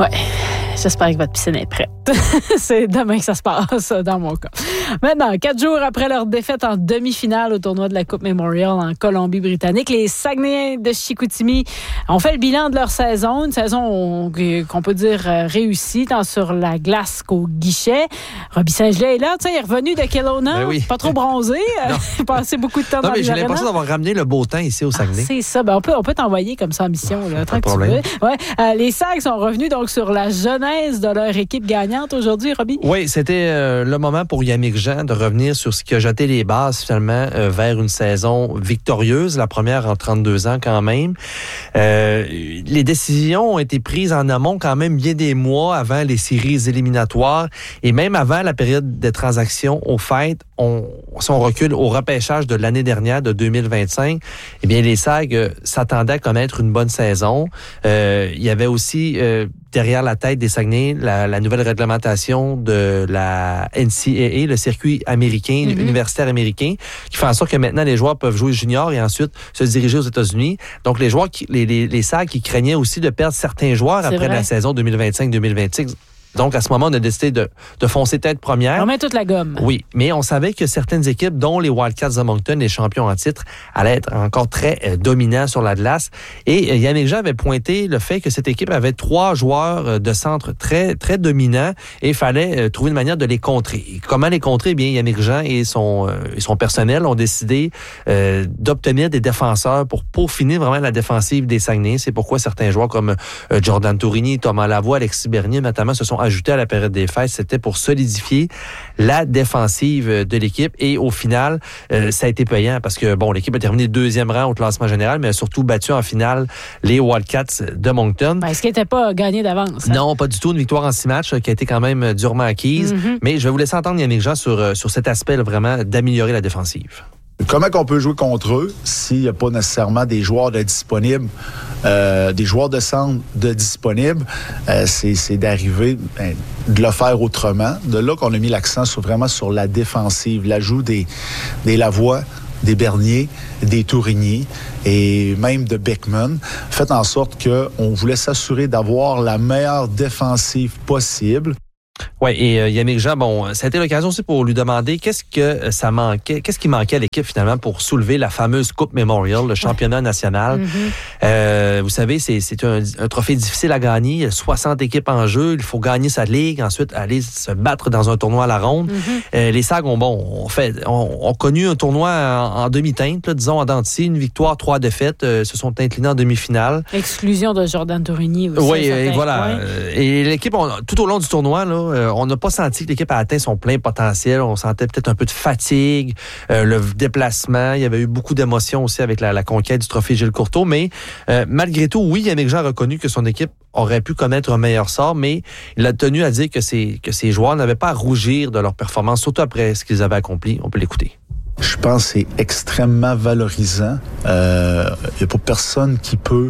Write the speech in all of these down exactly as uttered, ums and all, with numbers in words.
Ouais, j'espère que votre piscine est prête. C'est demain que ça se passe, dans mon cas. Maintenant, quatre jours après leur défaite en demi-finale au tournoi de la Coupe Memorial en Colombie-Britannique, les Saguenayens de Chicoutimi ont fait le bilan de leur saison. Une saison qu'on peut dire réussie, tant sur la glace qu'au guichet. Robbie Saint-Gelais est là, tu sais, il est revenu de Kelowna, ben oui. pas trop bronzé. Il a passé beaucoup de temps non, dans les mais j'ai arénas. l'impression d'avoir ramené le beau temps ici au Saguenay. Ah, c'est ça. Ben, on peut, on peut t'envoyer comme ça en mission. Là, pas de problème. Ouais. Euh, les Sags sont revenus donc sur la genèse de leur équipe gagnante aujourd'hui, Robbie. Oui, c'était euh, le moment pour Yammick Jean de revenir sur ce qui a jeté les bases finalement euh, vers une saison victorieuse, la première en trente-deux ans quand même. Euh, les décisions ont été prises en amont quand même bien des mois avant les séries éliminatoires et même avant la période des transactions au fait. On, si on recule au repêchage de l'année dernière, de deux mille vingt-cinq, eh bien les Sags euh, s'attendaient à connaître une bonne saison. Euh, il y avait aussi euh, derrière la tête des Saguenay la, la nouvelle réglementation de la N C A A, le circuit américain, mm-hmm. universitaire américain, qui fait en sorte que maintenant les joueurs peuvent jouer junior et ensuite se diriger aux États-Unis. Donc les joueurs, qui, les, les, les Sags qui craignaient aussi de perdre certains joueurs C'est après vrai. la saison deux mille vingt-cinq deux mille vingt-six. Donc, à ce moment, on a décidé de, de foncer tête première. On met toute la gomme. Oui, mais on savait que certaines équipes, dont les Wildcats de Moncton, les champions en titre, allaient être encore très euh, dominants sur la glace. Et euh, Yammick Jean avait pointé le fait que cette équipe avait trois joueurs euh, de centre très très dominants et il fallait euh, trouver une manière de les contrer. Et comment les contrer? Eh bien, Yammick Jean et son, euh, et son personnel ont décidé euh, d'obtenir des défenseurs pour peaufiner vraiment la défensive des Saguenay. C'est pourquoi certains joueurs comme euh, Jordan Tourigny, Thomas Lavoie, Alexis Bernier, notamment, se sont ajouté à la période des fêtes. C'était pour solidifier la défensive de l'équipe et au final, euh, ça a été payant parce que, bon, l'équipe a terminé deuxième rang au classement général, mais a surtout battu en finale les Wildcats de Moncton. Ben, est-ce qu'il n'était pas gagné d'avance? Hein? Non, pas du tout. Une victoire en six matchs qui a été quand même durement acquise. Mm-hmm. Mais je vais vous laisser entendre Yammick Jean sur, sur cet aspect là, vraiment d'améliorer la défensive. Comment qu'on peut jouer contre eux s'il n'y a pas nécessairement des joueurs de disponibles, euh, des joueurs de centre de disponibles, euh, c'est, c'est d'arriver, ben, de le faire autrement. De là qu'on a mis l'accent sur, vraiment sur la défensive, l'ajout des, des Lavoie, des Bernier, des Tourigny et même de Beckman, fait en sorte qu'on voulait s'assurer d'avoir la meilleure défensive possible. Oui, et euh, Yammick Jean, bon, ça a été l'occasion aussi pour lui demander qu'est-ce que ça manquait, qu'est-ce qui manquait à l'équipe finalement pour soulever la fameuse Coupe Memorial, le championnat national. Mm-hmm. Euh, vous savez, c'est, c'est un, un trophée difficile à gagner. Il y a soixante équipes en jeu. Il faut gagner sa ligue, ensuite aller se battre dans un tournoi à la ronde. Mm-hmm. Euh, les Sags ont, bon, on fait, ont, ont connu un tournoi en, en demi-teinte, là, disons en dents de scie, une victoire, trois défaites, euh, se sont inclinés en demi-finale. Exclusion de Jordan Tourigny aussi. Oui, et voilà. Euh, et l'équipe, on, tout au long du tournoi, là, euh, on n'a pas senti que l'équipe a atteint son plein potentiel. On sentait peut-être un peu de fatigue, euh, le déplacement. Il y avait eu beaucoup d'émotions aussi avec la, la conquête du trophée Gilles Courteau. Mais euh, malgré tout, oui, Yammick Jean a reconnu que son équipe aurait pu connaître un meilleur sort, mais il a tenu à dire que ses, que ses joueurs n'avaient pas à rougir de leur performance, surtout après ce qu'ils avaient accompli. On peut l'écouter. Je pense que c'est extrêmement valorisant. Euh, il n'y a pas personne qui peut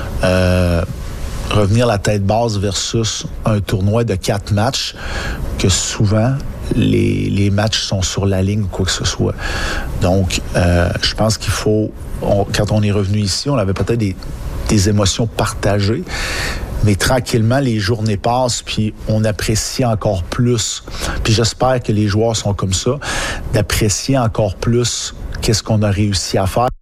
euh, revenir la tête basse versus un tournoi de quatre matchs que souvent les, les matchs sont sur la ligne ou quoi que ce soit. Donc, euh, je pense qu'il faut, on, quand on est revenu ici, on avait peut-être des, des émotions partagées, mais tranquillement, les journées passent, puis on apprécie encore plus. Puis j'espère que les joueurs sont comme ça, d'apprécier encore plus qu'est-ce qu'on a réussi à faire.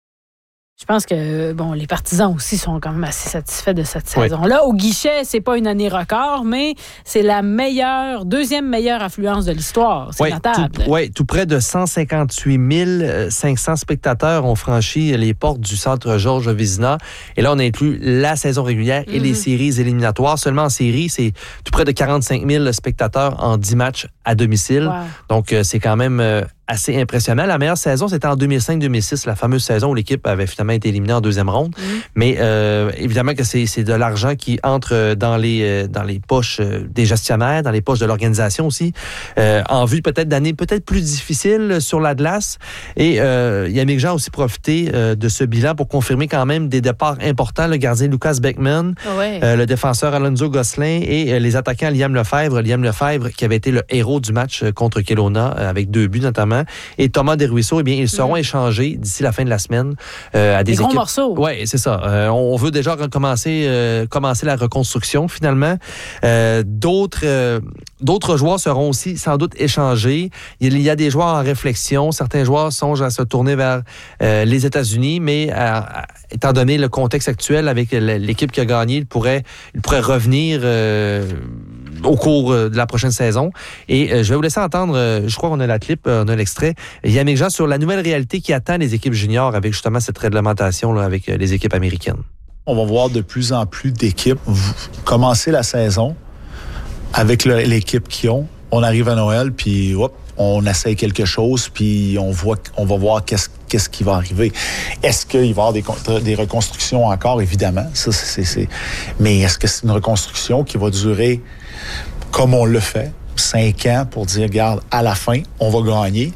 Je pense que bon, les partisans aussi sont quand même assez satisfaits de cette saison-là. Oui. Au guichet, c'est pas une année record, mais c'est la meilleure, deuxième meilleure affluence de l'histoire. C'est oui, notable. Tout, oui, tout près de cent cinquante-huit mille cinq cents spectateurs ont franchi les portes du centre Georges Vézina. Et là, on inclut la saison régulière et mm-hmm. les séries éliminatoires. Seulement en série, c'est tout près de quarante-cinq mille spectateurs en dix matchs à domicile. Wow. Donc, euh, c'est quand même euh, assez impressionnant. La meilleure saison, c'était en deux mille cinq deux mille six, la fameuse saison où l'équipe avait finalement été éliminée en deuxième ronde. Mmh. Mais euh, évidemment que c'est, c'est de l'argent qui entre dans les, dans les poches des gestionnaires, dans les poches de l'organisation aussi, euh, en vue peut-être d'années peut-être plus difficiles sur la glace. Et euh, Yammick Jean a aussi profité euh, de ce bilan pour confirmer quand même des départs importants. Le gardien Lucas Beckman, ouais. euh, le défenseur Alonso Gosselin et euh, les attaquants Liam Lefebvre. Liam Lefebvre qui avait été le héros cours du match contre Kelowna, avec deux buts notamment. Et Thomas Desruisseaux, eh bien, ils seront mmh. échangés d'ici la fin de la semaine euh, à des, des gros équipes. morceaux. Oui, c'est ça. Euh, on veut déjà recommencer euh, commencer la reconstruction, finalement. Euh, d'autres, euh, d'autres joueurs seront aussi sans doute échangés. Il y a des joueurs en réflexion. Certains joueurs songent à se tourner vers euh, les États-Unis, mais à, à, étant donné le contexte actuel avec l'équipe qui a gagné, il pourrait, il pourrait revenir euh, au cours de la prochaine saison. Et euh, je vais vous laisser entendre, euh, je crois qu'on a la clip, euh, on a l'extrait, Yannick Jean sur la nouvelle réalité qui attend les équipes juniors avec justement cette réglementation là, avec les équipes américaines. On va voir de plus en plus d'équipes commencer la saison avec le, l'équipe qu'ils ont. On arrive à Noël, puis hop, on essaye quelque chose, puis on voit, on va voir qu'est-ce, qu'est-ce qui va arriver. Est-ce qu'il va y avoir des, des reconstructions encore? Évidemment, ça, c'est, c'est... mais est-ce que c'est une reconstruction qui va durer comme on le fait, cinq ans, pour dire, regarde, à la fin, on va gagner?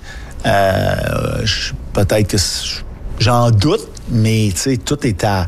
Euh, je, peut-être que j'en doute, mais tu sais, tout est à...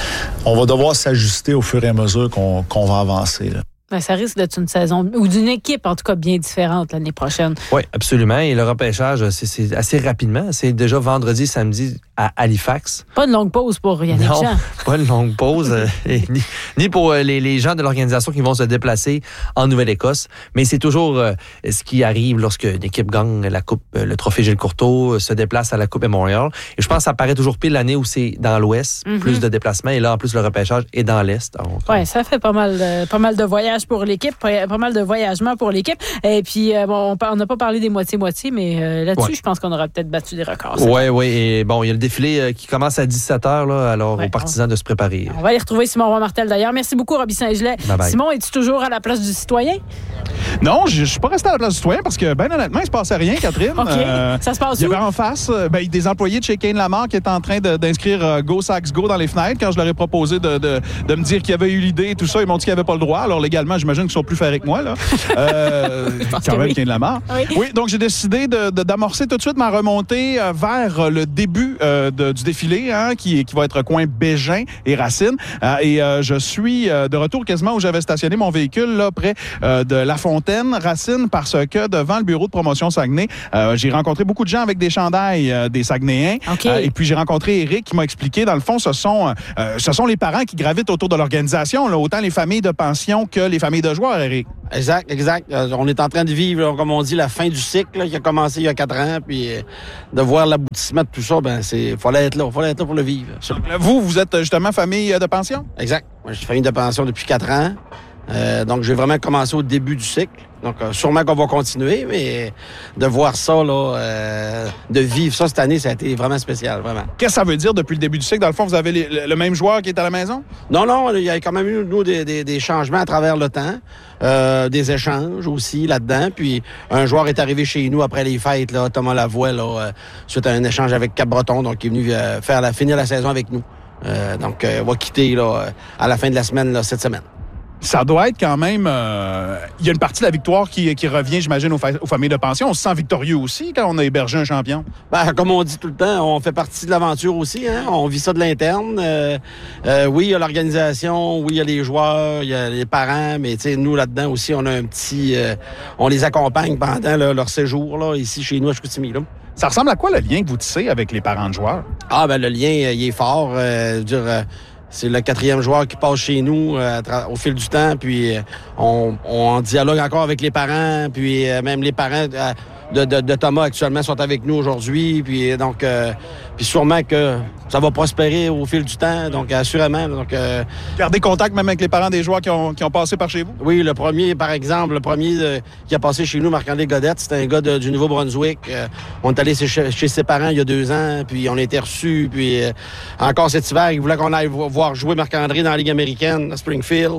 On va devoir s'ajuster au fur et à mesure qu'on, qu'on va avancer, là. Ben, ça risque d'être une saison, ou d'une équipe, en tout cas, bien différente l'année prochaine. Oui, absolument. Et le repêchage, c'est, c'est assez rapidement. C'est déjà vendredi, samedi à Halifax. Pas une longue pause pour Yannick Non, Jean. pas une longue pause, euh, ni, ni pour euh, les, les gens de l'organisation qui vont se déplacer en Nouvelle-Écosse. Mais c'est toujours euh, ce qui arrive lorsque une équipe gagne la coupe, euh, le trophée Gilles Courteau, euh, se déplace à la Coupe Memorial. Et je pense que ça paraît toujours pile l'année où c'est dans l'Ouest, mm-hmm. plus de déplacements. Et là, en plus, le repêchage est dans l'Est. Oui, ça fait pas mal, de, pas mal de voyages pour l'équipe, pas mal de voyagements pour l'équipe. Et puis, euh, bon, on n'a pas parlé des moitiés-moitiés, mais euh, là-dessus, ouais. je pense qu'on aura peut-être battu des records. Oui, oui. Et bon, il y a le défilé euh, qui commence à dix-sept heures, là, alors ouais, aux partisans on... de se préparer. On va aller retrouver Simon Roy-Martel d'ailleurs. Merci beaucoup, Roby Saint-Gelais. Simon, es-tu toujours à la place du citoyen? Non, je ne suis pas resté à la place du citoyen parce que, ben honnêtement, il ne se passait rien, Catherine. OK. Euh, ça se passe où? Il y avait en face ben, des employés de chez Kane Lamar qui étaient en train de, d'inscrire euh, Go Sax Go dans les fenêtres. Quand je leur ai proposé de, de, de me dire qu'il y avait eu l'idée et tout ça, ils m'ont dit qu'ils n'avaient pas le droit. Alors, légalement, j'imagine qu'ils sont plus ferrés que moi, là. Euh, quand même, oui. Kane Lamar. Oui. oui, donc j'ai décidé de, de, d'amorcer tout de suite ma remontée euh, vers le début euh, de, du défilé, hein, qui, qui va être coin Bégin et Racine. Euh, et euh, je suis euh, de retour quasiment où j'avais stationné mon véhicule, là, près euh, de La Fontaine, Racine, parce que devant le bureau de promotion Saguenay, euh, j'ai rencontré beaucoup de gens avec des chandails euh, des Saguenayens. Okay. Euh, et puis j'ai rencontré Éric qui m'a expliqué, dans le fond, ce sont, euh, ce sont les parents qui gravitent autour de l'organisation, là, autant les familles de pension que les familles de joueurs, Éric. Exact, exact. Euh, on est en train de vivre, là, comme on dit, la fin du cycle là, qui a commencé il y a quatre ans, puis euh, de voir l'aboutissement de tout ça, ben c'est fallait être là, fallait être là pour le vivre. Donc, là, vous, vous êtes justement famille de pension? Exact. Moi, je suis famille de pension depuis quatre ans. Euh, donc, j'ai vraiment commencé au début du cycle. Donc, euh, sûrement qu'on va continuer, mais de voir ça, là, euh, de vivre ça cette année, ça a été vraiment spécial, vraiment. Qu'est-ce que ça veut dire depuis le début du cycle? Dans le fond, vous avez les, le, le même joueur qui est à la maison? Non, non, il y a quand même eu, nous, des, des, des changements à travers le temps, euh, des échanges aussi là-dedans. Puis, un joueur est arrivé chez nous après les fêtes, là, Thomas Lavoie, là, euh, suite à un échange avec Cap-Breton, donc il est venu euh, faire la, finir la saison avec nous. Euh, donc, euh, va quitter là, à la fin de la semaine, là, cette semaine. Ça doit être quand même... Euh, il y a une partie de la victoire qui, qui revient, j'imagine, aux, fa- aux familles de pension. On se sent victorieux aussi quand on a hébergé un champion. Ben, comme on dit tout le temps, on fait partie de l'aventure aussi. Hein? On vit ça de l'interne. Euh, euh, oui, il y a l'organisation, oui, il y a les joueurs, il y a les parents, mais nous, là-dedans aussi, on a un petit... Euh, on les accompagne pendant là, leur séjour là, ici, chez nous, à Chicoutimi. Là. Ça ressemble à quoi le lien que vous tissez avec les parents de joueurs? Ah, ben le lien, il est fort. Euh, je veux dire, euh, c'est le quatrième joueur qui passe chez nous euh, tra- au fil du temps, puis euh, on, on dialogue encore avec les parents, puis euh, même les parents euh, de, de, de Thomas actuellement sont avec nous aujourd'hui, puis donc euh, puis sûrement que ça va prospérer au fil du temps, donc assurément. Donc euh, gardez contact même avec les parents des joueurs qui ont, qui ont passé par chez vous? Oui, le premier, par exemple, le premier euh, qui a passé chez nous, Marc-André Godette, c'était un gars de, du Nouveau-Brunswick. Euh, on est allé chez, chez ses parents il y a deux ans, puis on a été reçus, puis euh, encore cet hiver, il voulait qu'on aille voir jouer Marc-André dans la Ligue américaine, à Springfield.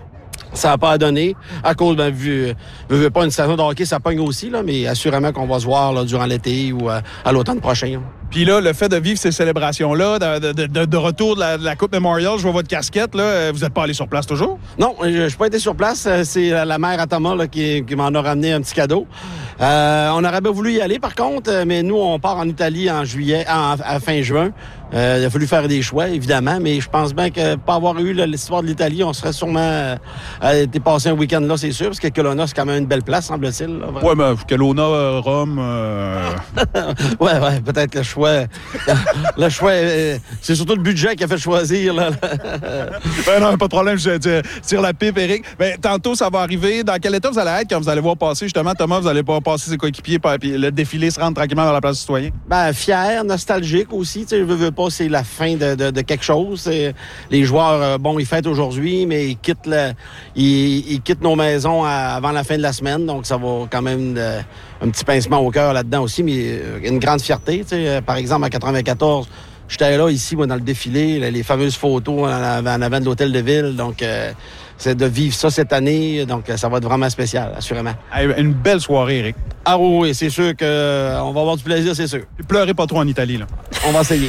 Ça n'a pas donné. À cause, ben, vu, vu, vu pas une saison de hockey, ça pogne aussi, là, mais assurément qu'on va se voir là, durant l'été ou euh, à l'automne prochain. Là. Puis là, le fait de vivre ces célébrations-là, de, de, de, de retour de la, de la Coupe Memorial, je vois votre casquette, là, vous n'êtes pas allé sur place toujours? Non, je n'ai pas été sur place. C'est la mère à Thomas là, qui, qui m'en a ramené un petit cadeau. Euh, on aurait bien voulu y aller, par contre, mais nous, on part en Italie en juillet, en, à fin juin. Euh, il a fallu faire des choix, évidemment, mais je pense bien que pas avoir eu là, l'histoire de l'Italie, on serait sûrement euh, été passé un week-end là, c'est sûr, parce que Kelowna, c'est quand même une belle place, semble-t-il. Là, ouais, mais Kelowna, euh, Rome... Euh... ouais, ouais, peut-être le choix... le choix, euh, c'est surtout le budget qui a fait choisir. Là. ben non, pas de problème, je, je tire la pipe, Éric. Ben, tantôt, ça va arriver. Dans quel état vous allez être quand vous allez voir passer, justement, Thomas, vous allez voir passer ses coéquipiers, puis le défilé se rendre tranquillement vers la place du citoyen? Ben, fier, nostalgique aussi, tu sais, je veux, veux pas, c'est la fin de, de, de quelque chose. C'est, les joueurs, euh, bon, ils fêtent aujourd'hui, mais ils quittent, le, ils, ils quittent nos maisons à, avant la fin de la semaine, donc ça va quand même de, un petit pincement au cœur là-dedans aussi, mais une grande fierté. Tu sais, par exemple, en quatre-vingt-quatorze, j'étais là, ici, moi, dans le défilé, les fameuses photos en avant de l'hôtel de ville, donc... Euh, c'est de vivre ça cette année, donc ça va être vraiment spécial, assurément. Une belle soirée, Éric. Ah oui, oui, c'est sûr qu'on va avoir du plaisir, c'est sûr. Pleurez pas trop en Italie, là. On va essayer.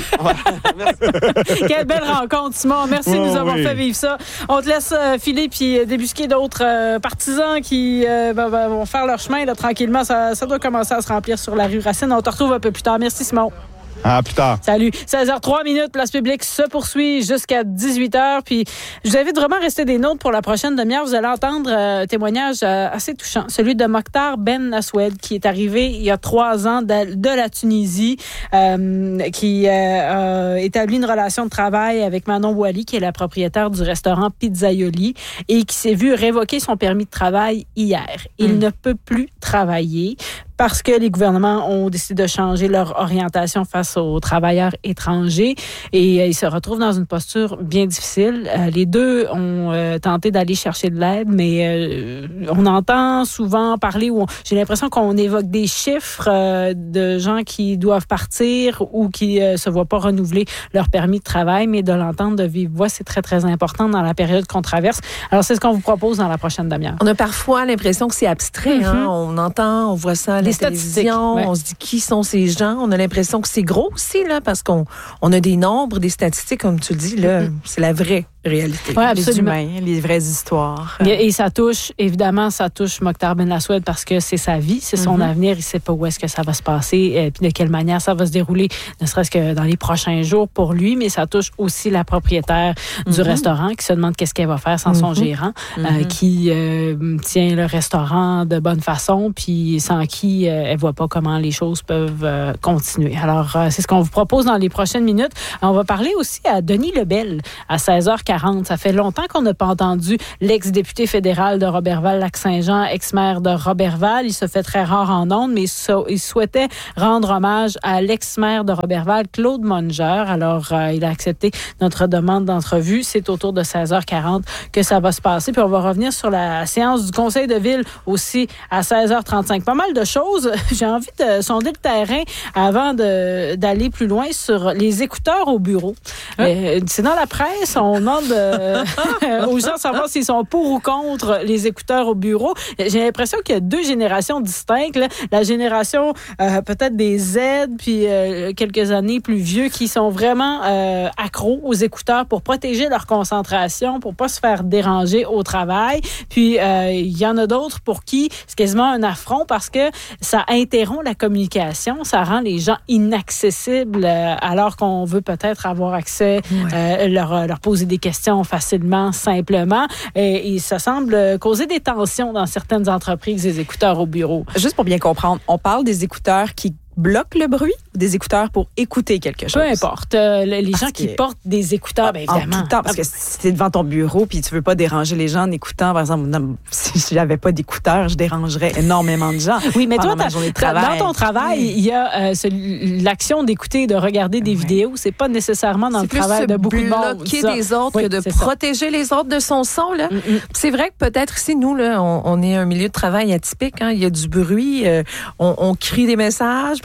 Quelle belle rencontre, Simon. Merci oh, de nous avoir oui. fait vivre ça. On te laisse euh, filer puis débusquer d'autres euh, partisans qui euh, ben, ben, vont faire leur chemin là, tranquillement. Ça, ça doit commencer à se remplir sur la rue Racine. On te retrouve un peu plus tard. Merci, Simon. À plus tard. Salut. seize heures trois minutes, Place publique se poursuit jusqu'à dix-huit heures. Puis je vous invite vraiment à rester des nôtres pour la prochaine demi-heure. Vous allez entendre euh, un témoignage euh, assez touchant. Celui de Mokhtar Ben Naswed, qui est arrivé il y a trois ans de, de la Tunisie, euh, qui euh, a établi une relation de travail avec Manon Wali, qui est la propriétaire du restaurant Pizzaioli, et qui s'est vu révoquer son permis de travail hier. Il mmh. ne peut plus travailler parce que les gouvernements ont décidé de changer leur orientation face aux travailleurs étrangers et euh, ils se retrouvent dans une posture bien difficile. Euh, les deux ont euh, tenté d'aller chercher de l'aide, mais euh, on entend souvent parler, ou on, j'ai l'impression qu'on évoque des chiffres euh, de gens qui doivent partir ou qui euh, se voient pas renouveler leur permis de travail, mais de l'entendre de vive voix, c'est très, très important dans la période qu'on traverse. Alors, c'est ce qu'on vous propose dans la prochaine demi-heure. On a parfois l'impression que c'est abstrait. Mm-hmm. Hein? On entend, on voit ça à la télévision, ouais. On se dit qui sont ces gens. On a l'impression que c'est gros aussi, là, parce qu'on on a des nombres, des statistiques, comme tu dis, là, mm-hmm. c'est la vraie réalité. Ouais, les humains, les vraies histoires. Et, et ça touche, évidemment, ça touche Mokhtar Ben Naswed parce que c'est sa vie, c'est son mm-hmm. avenir. Il ne sait pas où est-ce que ça va se passer et puis de quelle manière ça va se dérouler, ne serait-ce que dans les prochains jours pour lui, mais ça touche aussi la propriétaire mm-hmm. du restaurant qui se demande qu'est-ce qu'elle va faire sans mm-hmm. son gérant, mm-hmm. euh, qui euh, tient le restaurant de bonne façon, puis sans qui euh, elle ne voit pas comment les choses peuvent euh, continuer. Alors, euh, c'est ce qu'on vous propose dans les prochaines minutes. On va parler aussi à Denis Lebel à seize heures quarante. Ça fait longtemps qu'on n'a pas entendu l'ex-député fédéral de Roberval-Lac-Saint-Jean, ex-maire de Roberval. Il se fait très rare en ondes, mais il souhaitait rendre hommage à l'ex-maire de Roberval, Claude Munger. Alors, euh, il a accepté notre demande d'entrevue. C'est autour de seize heures quarante que ça va se passer. Puis on va revenir sur la séance du conseil de ville aussi à seize heures trente-cinq. Pas mal de choses. J'ai envie de sonder le terrain avant de, d'aller plus loin sur les écouteurs au bureau. Hein? Euh, c'est dans la presse, on demande euh, aux gens de savoir s'ils sont pour ou contre les écouteurs au bureau. J'ai l'impression qu'il y a deux générations distinctes. Là. La génération euh, peut-être des Z, puis euh, quelques années plus vieux, qui sont vraiment euh, accros aux écouteurs pour protéger leur concentration, pour pas se faire déranger au travail. Puis euh, il y en a d'autres pour qui c'est quasiment un affront parce que ça interrompt la communication, ça rend les gens inaccessibles euh, alors qu'on veut peut-être avoir accès, ouais. euh, leur, leur poser des questions facilement, simplement. Et, et ça semble causer des tensions dans certaines entreprises, les écouteurs au bureau. Juste pour bien comprendre, on parle des écouteurs qui bloquent le bruit ou des écouteurs pour écouter quelque chose? Peu importe. Euh, les parce gens qui portent des écouteurs, bien évidemment. En tout temps, parce que si tu es devant ton bureau puis tu veux pas déranger les gens en écoutant, par exemple, non, si j'avais pas d'écouteurs, je dérangerais énormément de gens. Oui, mais toi, dans ton travail, il y a euh, ce, l'action d'écouter, de regarder des oui. vidéos. C'est pas nécessairement dans c'est le travail de beaucoup de monde. C'est bloquer des autres, oui, que de protéger ça. Les autres de son son. Là. Mm-hmm. C'est vrai que peut-être ici, nous, là, on, on est un milieu de travail atypique. Hein, il y a du bruit, euh, on, on crie des messages.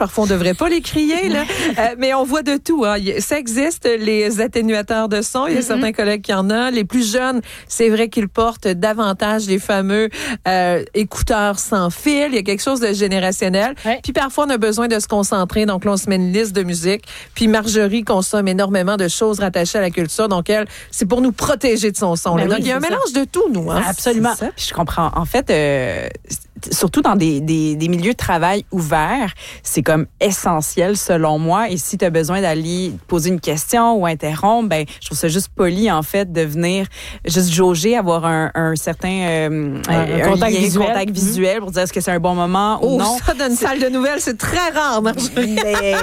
Parfois, on devrait pas les crier, là. Euh, mais on voit de tout, hein. Ça existe, les atténuateurs de son. Il y a mm-hmm. certains collègues qui en ont. Les plus jeunes, c'est vrai qu'ils portent davantage les fameux euh, écouteurs sans fil. Il y a quelque chose de générationnel. Ouais. Puis parfois, on a besoin de se concentrer. Donc là, on se met une liste de musique. Puis Marjorie consomme énormément de choses rattachées à la culture. Donc elle, c'est pour nous protéger de son son. Ben donc oui, il y a un mélange ça. de tout, nous. Hein? Absolument. Puis je comprends. En fait, euh, surtout dans des, des, des milieux de travail ouverts, c'est comme essentiel selon moi. Et si tu as besoin d'aller poser une question ou interrompre, ben je trouve ça juste poli en fait de venir juste jauger, avoir un, un certain euh, un, un contact, lien, visuel. contact visuel pour dire est-ce que c'est un bon moment oh, ou non. Ça dans une salle de nouvelles, c'est très rare. Mais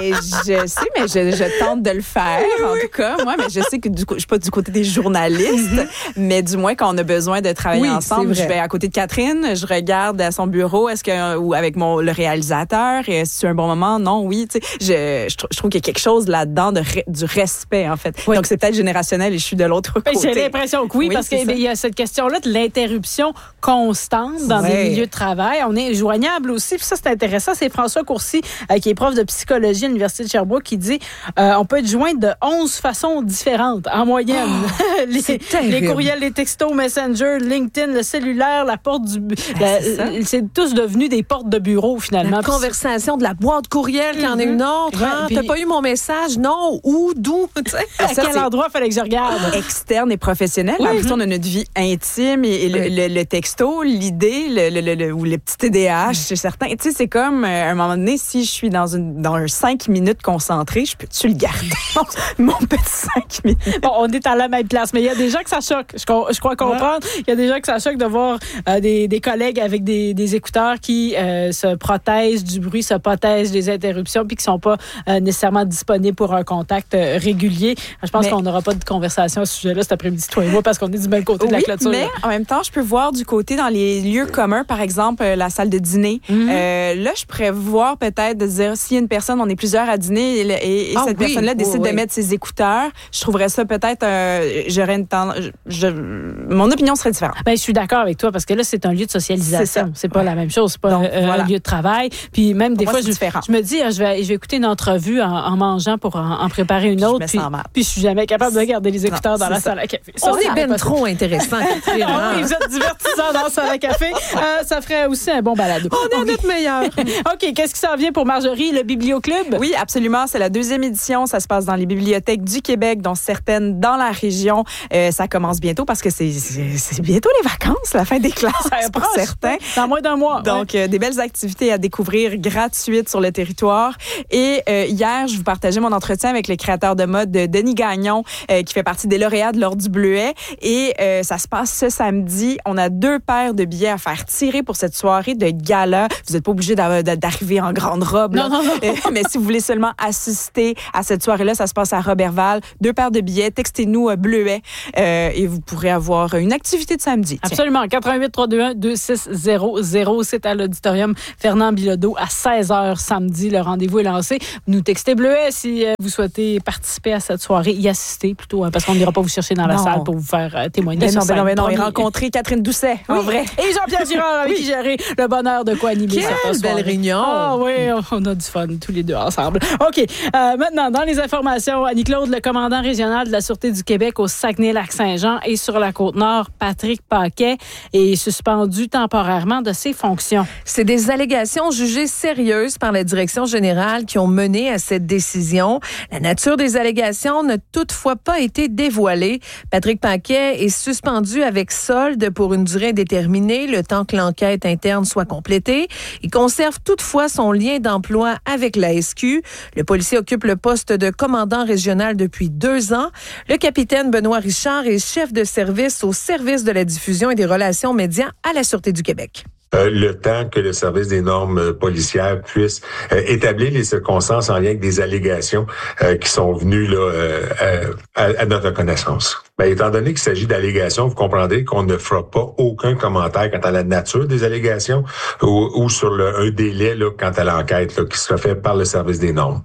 je sais, mais je, je tente de le faire en tout cas. Moi, mais je sais que du coup, je suis pas du côté des journalistes, mais du moins quand on a besoin de travailler oui, ensemble, je vais à côté de Catherine, je regarde à son bureau, est-ce que ou avec mon le réalisateur, est-ce que c'est un bon moment? Non, oui, tu sais, je, je, je trouve qu'il y a quelque chose là-dedans de du respect en fait. Oui. Donc c'est peut-être générationnel et je suis de l'autre côté. J'ai l'impression que oui, oui parce qu'il y a cette question-là de l'interruption constante dans ouais. des milieux de travail. On est joignable aussi, puis ça c'est intéressant. C'est François Courcy euh, qui est prof de psychologie à l'Université de Sherbrooke qui dit euh, on peut être joint de onze façons différentes en moyenne. Oh, les, les courriels, les textos, Messenger, LinkedIn, le cellulaire, la porte du la, c'est, c'est tous devenus des portes de bureau finalement. La conversation de la boîte courriel mm-hmm. qui en est une autre. Ouais, hein? Puis... T'as pas eu mon message? Non. Où? D'où? À ça, quel endroit fallait que je regarde? Externe et professionnel. Oui. En plus, on a notre vie intime et, et le, oui. le, le texto, l'idée, le, le, le, ou le petit T D A H, c'est certain. Tu sais, c'est comme, à un moment donné, si je suis dans une dans un cinq minutes concentré, je peux-tu le garder? Mon petit cinq minutes. Bon, on est à la même place, mais il y a des gens que ça choque. Je, je crois comprendre. Il y a des gens que ça choque de voir euh, des, des collègues avec des, des écouteurs qui euh, se protègent du bruit, se protègent des interruptions, puis qui sont pas euh, nécessairement disponibles pour un contact euh, régulier. Je pense mais, qu'on n'aura pas de conversation à ce sujet-là cet après-midi, toi et moi, parce qu'on est du même côté oui, de la clôture. Mais en même temps, je peux voir du côté dans les lieux communs, par exemple, euh, la salle de dîner. Mm-hmm. Euh, là, je pourrais voir peut-être de dire s'il y a une personne, on est plusieurs à dîner et, et, et ah, cette oui, personne-là décide oui, de oui. mettre ses écouteurs, je trouverais ça peut-être, euh, j'aurais une tendance, je, mon opinion serait différente. Ben, je suis d'accord avec toi parce que là, c'est un lieu de socialisation. C'est, c'est pas ouais. la même chose. C'est pas Donc, euh, voilà. un lieu de travail. Puis même des Pour fois, moi, je, je me dis, je vais, je vais écouter une entrevue en, en mangeant pour en, en préparer une autre. Puis, puis je suis jamais capable de garder les écouteurs non, dans la ça. salle à café. Ça, On est ben trop intéressant. Oui, vous êtes divertissant dans la salle à café. Euh, ça ferait aussi un bon balado. On est okay. notre meilleur. OK, qu'est-ce qui s'en vient pour Marjorie, le Biblioclub? Oui, absolument. C'est la deuxième édition. Ça se passe dans les bibliothèques du Québec, dont certaines dans la région. Euh, ça commence bientôt parce que c'est, c'est, c'est bientôt les vacances, la fin des classes pour certains. Dans moins d'un mois. Donc, ouais. euh, des belles activités à découvrir gratuites sur le territoire. Et euh, hier, je vous partageais mon entretien avec le créateur de mode Denis Gagnon, euh, qui fait partie des lauréats de l'Ordre du Bleuet. Et euh, ça se passe ce samedi. On a deux paires de billets à faire tirer pour cette soirée de gala. Vous n'êtes pas obligé d'arriver en grande robe. Là. Non, non, non. Euh, mais si vous voulez seulement assister à cette soirée-là, ça se passe à Roberval. Deux paires de billets. Textez-nous euh, Bleuet euh, et vous pourrez avoir une activité de samedi. Tiens. Absolument. quatre un huit trois deux un deux six zéro zéro. C'est à l'auditorium Fernand Bilodeau à seize heures samedi. Le rendez-vous est lancé. Vous nous textez Bleuet si euh, vous souhaitez participer à cette soirée, y assister plutôt, hein, parce qu'on n'ira pas vous chercher dans la non. salle pour vous faire euh, témoigner. Mais non, mais non, mais non. Et rencontrer Catherine Doucet, oui. en vrai. Et Jean-Pierre Girard, avec oui. qui j'ai le bonheur de quoi animer Quelle cette belle réunion. Ah oui, on a du fun tous les deux ensemble. OK. Euh, maintenant, dans les informations, Annie-Claude, le commandant régional de la Sûreté du Québec au Saguenay-Lac-Saint-Jean et sur la Côte-Nord, Patrick Paquet, est suspendu temporairement de ses fonctions. C'est des allégations jugées sérieuses par la direction générale qui ont mené à cette décision. La nature des allégations n'a toutefois pas été dévoilée. Patrick Paquet est suspendu avec solde pour une durée déterminée, le temps que l'enquête interne soit complétée. Il conserve toutefois son lien d'emploi avec la S Q. Le policier occupe le poste de commandant régional depuis deux ans. Le capitaine Benoît Richard est chef de service au service de la diffusion et des relations médias à la Sûreté du Québec. Euh, le temps que le service des normes euh, policières puisse euh, établir les circonstances en lien avec des allégations euh, qui sont venues là euh, à, à notre connaissance. Ben, étant donné qu'il s'agit d'allégations, vous comprendrez qu'on ne fera pas aucun commentaire quant à la nature des allégations ou, ou sur le, un délai là, quant à l'enquête là, qui sera fait par le service des normes.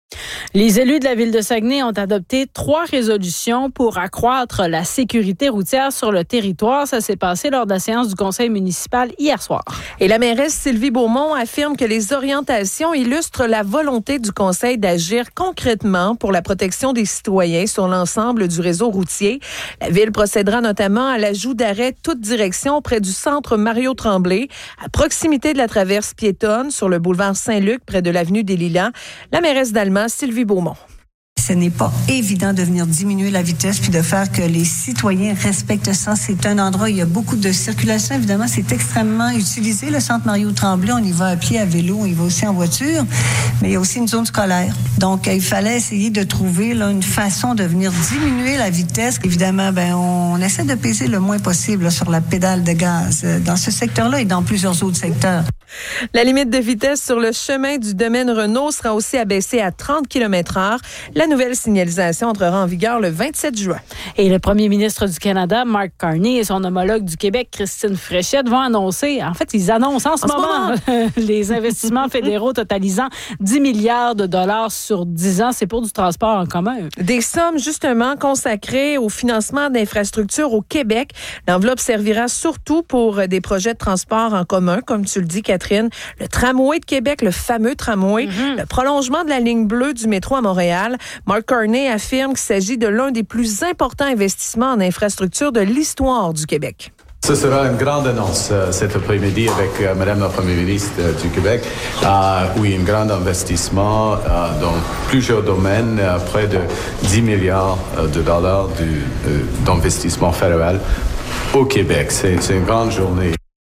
Les élus de la ville de Saguenay ont adopté trois résolutions pour accroître la sécurité routière sur le territoire. Ça s'est passé lors de la séance du conseil municipal hier soir. Et la mairesse Sylvie Beaumont affirme que les orientations illustrent la volonté du conseil d'agir concrètement pour la protection des citoyens sur l'ensemble du réseau routier. La ville procédera notamment à l'ajout d'arrêts toute direction près du centre Mario Tremblay, à proximité de la traverse piétonne sur le boulevard Saint-Luc près de l'avenue des Lilas. La mairesse d'Allemand, Sylvie Beaumont. Ce n'est pas évident de venir diminuer la vitesse puis de faire que les citoyens respectent ça. C'est un endroit où il y a beaucoup de circulation. Évidemment, c'est extrêmement utilisé. Le centre Mario Tremblay, on y va à pied, à vélo, on y va aussi en voiture. Mais il y a aussi une zone scolaire. Donc, il fallait essayer de trouver là, une façon de venir diminuer la vitesse. Évidemment, ben, on essaie de peser le moins possible là, sur la pédale de gaz dans ce secteur-là et dans plusieurs autres secteurs. La limite de vitesse sur le chemin du domaine Renault sera aussi abaissée à trente kilomètres heure. La nouvelle signalisation entrera en vigueur le vingt-sept juin. Et le premier ministre du Canada, Mark Carney, et son homologue du Québec, Christine Fréchette, vont annoncer, en fait, ils annoncent en ce, en moment, ce moment. les investissements fédéraux totalisant dix milliards de dollars sur dix ans. C'est pour du transport en commun. Des sommes, justement, consacrées au financement d'infrastructures au Québec. L'enveloppe servira surtout pour des projets de transport en commun, comme tu le dis, Catherine. Le tramway de Québec, le fameux tramway, mm-hmm. le prolongement de la ligne bleue du métro à Montréal. Mark Carney affirme qu'il s'agit de l'un des plus importants investissements en infrastructure de l'histoire du Québec. Ce sera une grande annonce euh, cet après-midi avec euh, Madame la Première ministre euh, du Québec. Euh, oui, un grand investissement euh, dans plusieurs domaines, euh, près de dix milliards de dollars du, euh, d'investissement fédéral au Québec. C'est, c'est une grande journée.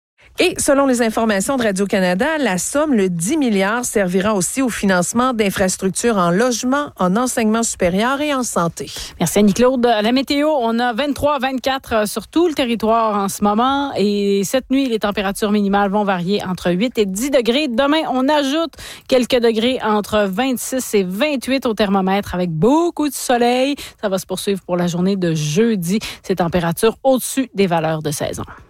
Et selon les informations de Radio-Canada, la somme, le dix milliards, servira aussi au financement d'infrastructures en logement, en enseignement supérieur et en santé. Merci Annie-Claude. La météo, on a vingt-trois à vingt-quatre sur tout le territoire en ce moment. Et cette nuit, les températures minimales vont varier entre huit et dix degrés. Demain, on ajoute quelques degrés entre vingt-six et vingt-huit au thermomètre avec beaucoup de soleil. Ça va se poursuivre pour la journée de jeudi. Ces températures au-dessus des valeurs de saison.